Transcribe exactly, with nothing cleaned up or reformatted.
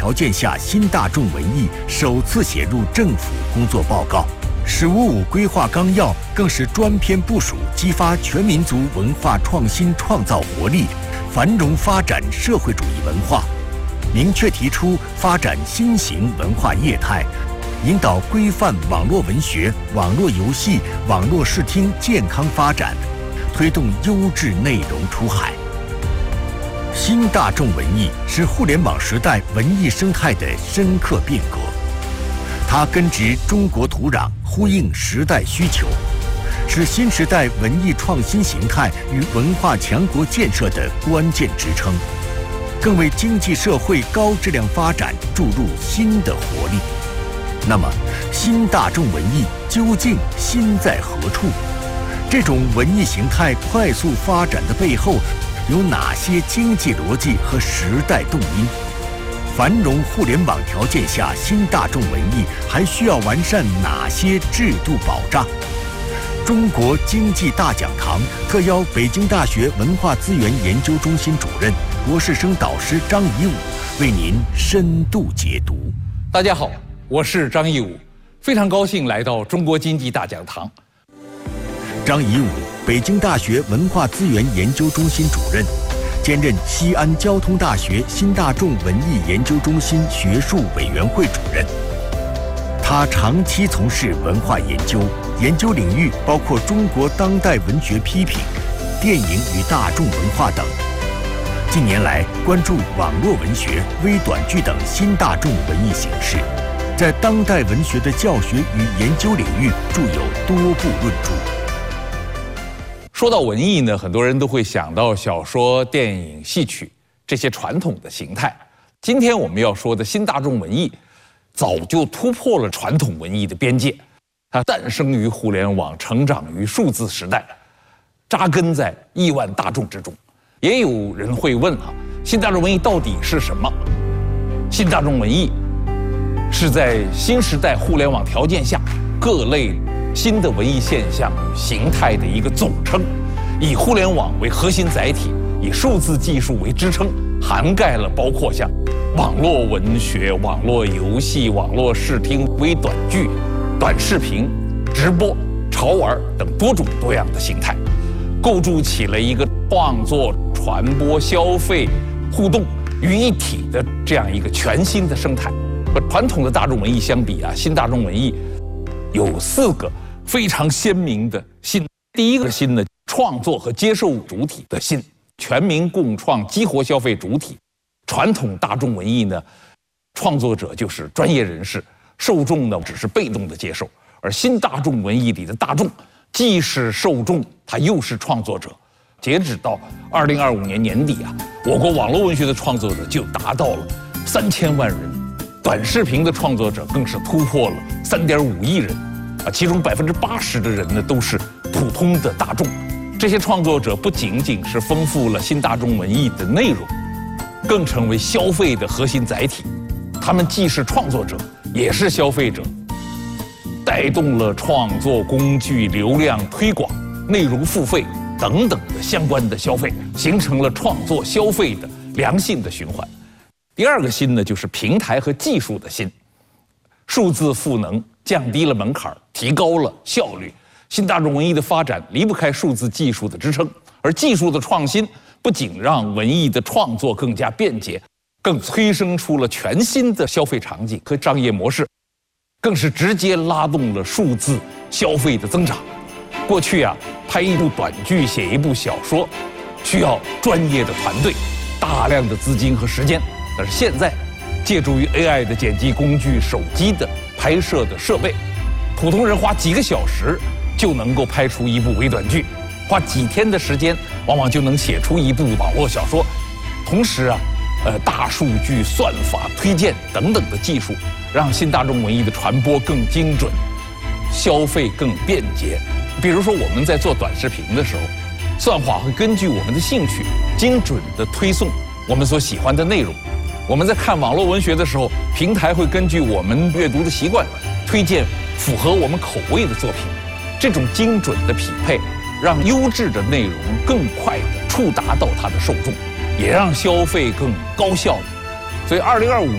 条件下新大众文艺首次写入政府工作报告。十五五规划纲要更是专篇部署激发全民族文化创新创造活力，繁荣发展社会主义文化，明确提出发展新型文化业态，引导规范网络文学、网络游戏、网络视听健康发展，推动优质内容出海。新大众文艺是互联网时代文艺生态的深刻变革，它根植中国土壤，呼应时代需求，是新时代文艺创新形态与文化强国建设的关键支撑，更为经济社会高质量发展注入新的活力。那么，新大众文艺究竟新在何处？这种文艺形态快速发展的背后，有哪些经济逻辑和时代动因？繁荣互联网条件下，新大众文艺还需要完善哪些制度保障？中国经济大讲堂特邀北京大学文化资源研究中心主任、博士生导师张颐武为您深度解读。 大家好，我是张颐武，非常高兴来到中国经济大讲堂。 张颐武，北京大学文化资源研究中心主任，兼任西安交通大学新大众文艺研究中心学术委员会主任。他长期从事文化研究，研究领域包括中国当代文学批评、电影与大众文化等。近年来，关注网络文学、微短剧等新大众文艺形式，在当代文学的教学与研究领域著有多部论著。 说到文艺呢，很多人都会想到小说、电影、戏曲这些传统的形态。今天我们要说的新大众文艺，早就突破了传统文艺的边界，它诞生于互联网，成长于数字时代，扎根在亿万大众之中。也有人会问啊，新大众文艺到底是什么？新大众文艺是在新时代互联网条件下各类新的文艺现象与形态的一个总称，以互联网为核心载体，以数字技术为支撑，涵盖了包括像网络文学、网络游戏、网络视听、微短剧、短视频、直播、潮玩等多种多样的形态，构筑起了一个创作、传播、消费、互动于一体的这样一个全新的生态。和传统的大众文艺相比啊，新大众文艺有四个非常鲜明的新。第一个新呢，创作和接受主体的新，全民共创，激活消费主体。传统大众文艺呢，创作者就是专业人士，受众呢只是被动的接受，而新大众文艺里的大众既是受众，他又是创作者。截止到二零二五年年底啊，我国网络文学的创作者就达到了三千万人，短视频的创作者更是突破了三点五亿人。啊，其中百分之八十的人呢都是普通的大众。这些创作者不仅仅是丰富了新大众文艺的内容，更成为消费的核心载体。他们既是创作者，也是消费者，带动了创作工具、流量推广、内容付费等等的相关的消费，形成了创作消费的良性的循环。第二个新呢，就是平台和技术的新，数字赋能降低了门槛，提高了效率。新大众文艺的发展离不开数字技术的支撑，而技术的创新不仅让文艺的创作更加便捷，更催生出了全新的消费场景和商业模式，更是直接拉动了数字消费的增长。过去啊，拍一部短剧、写一部小说，需要专业的团队、大量的资金和时间，但是现在，借助于 A I 的剪辑工具、手机的拍摄的设备，普通人花几个小时就能够拍出一部微短剧，花几天的时间，往往就能写出一部网络小说。同时啊，呃，大数据、算法、推荐等等的技术，让新大众文艺的传播更精准，消费更便捷。比如说，我们在做短视频的时候，算法会根据我们的兴趣，精准地推送我们所喜欢的内容。我们在看网络文学的时候，平台会根据我们阅读的习惯，推荐符合我们口味的作品。这种精准的匹配，让优质的内容更快地触达到它的受众，也让消费更高效。所以，二零二五